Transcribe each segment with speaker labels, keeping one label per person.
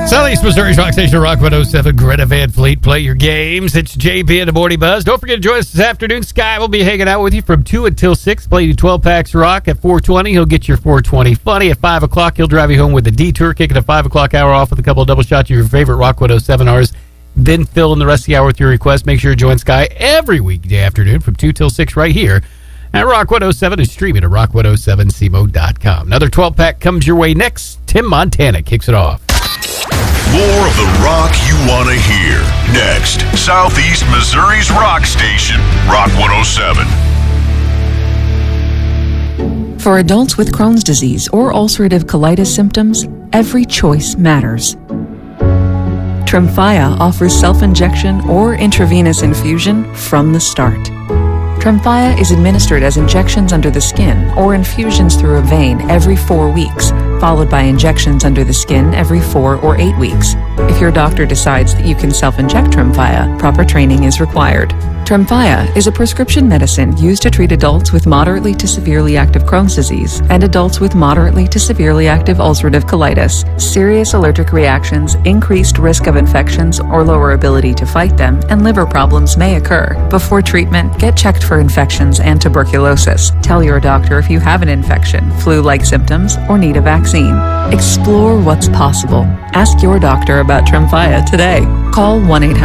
Speaker 1: Southeast Missouri's Rock Station, Rock 107. Greta Van Fleet, play your games. It's JB and the Morning Buzz. Don't forget to join us this afternoon. Sky will be hanging out with you from 2 until 6. Play you 12 packs of rock at 4:20. He'll get your 420 funny at 5 o'clock. He'll drive you home with a detour, kicking a 5 o'clock hour off with a couple of double shots of your favorite Rock 107 R's. Then fill in the rest of the hour with your request. Make sure to join Sky every weekday afternoon from 2 till 6 right here at Rock 107 and stream it at rock107cmo.com. Another 12-pack comes your way next. Tim Montana kicks it off.
Speaker 2: More of the rock you want to hear. Next, Southeast Missouri's rock station, Rock 107.
Speaker 3: For adults with Crohn's disease or ulcerative colitis symptoms, every choice matters. Tremfya offers self-injection or intravenous infusion from the start. Tremfya is administered as injections under the skin or infusions through a vein every 4 weeks, followed by injections under the skin every 4 or 8 weeks. If your doctor decides that you can self-inject Tremfya, proper training is required. Tremfya is a prescription medicine used to treat adults with moderately to severely active Crohn's disease and adults with moderately to severely active ulcerative colitis. Serious allergic reactions, increased risk of infections or lower ability to fight them, and liver problems may occur. Before treatment, get checked for infections and tuberculosis. Tell your doctor if you have an infection, flu-like symptoms, or need a vaccine. Explore what's possible. Ask your doctor about Tremfya today. Call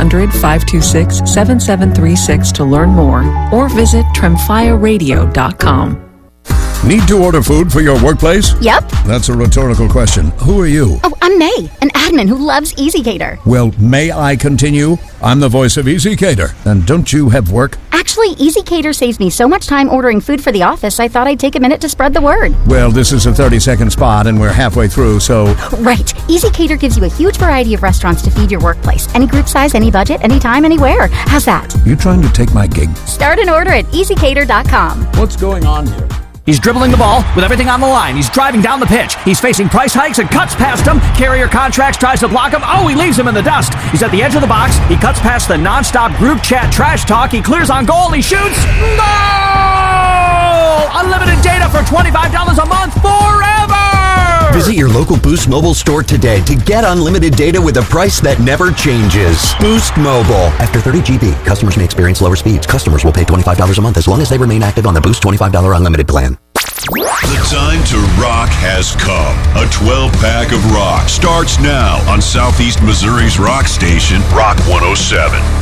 Speaker 3: 1-800-526-7736 to learn more or visit tremfyaradio.com.
Speaker 4: Need to order food for your workplace?
Speaker 5: Yep.
Speaker 4: That's a rhetorical question. Who are you?
Speaker 5: Oh, I'm May, an admin who loves EasyCater.
Speaker 4: Well, may I continue? I'm the voice of EasyCater. And don't you have work?
Speaker 5: Actually, EasyCater saves me so much time ordering food for the office, I thought I'd take a minute to spread the word.
Speaker 4: Well, this is a 30-second spot, and we're halfway through, so...
Speaker 5: Right. EasyCater gives you a huge variety of restaurants to feed your workplace. Any group size, any budget, anytime, anywhere. How's that?
Speaker 4: You trying to take my gig?
Speaker 5: Start an order at easycater.com.
Speaker 4: What's going on here?
Speaker 6: He's dribbling the ball with everything on the line. He's driving down the pitch. He's facing price hikes and cuts past him. Carrier Contracts tries to block him. Oh, he leaves him in the dust. He's at the edge of the box. He cuts past the nonstop group chat trash talk. He clears on goal. He shoots. Goal! Unlimited data for $25 a month forever!
Speaker 7: Visit your local Boost Mobile store today to get unlimited data with a price that never changes. Boost Mobile. After 30 GB, customers may experience lower speeds. Customers will pay $25 a month as long as they remain active on the Boost $25 unlimited plan.
Speaker 2: The time to rock has come. A 12-pack of rock starts now on Southeast Missouri's rock station, Rock 107.